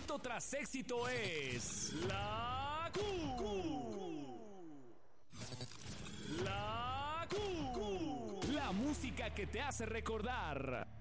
Éxito tras éxito es la Q. La Q. La música que te hace recordar.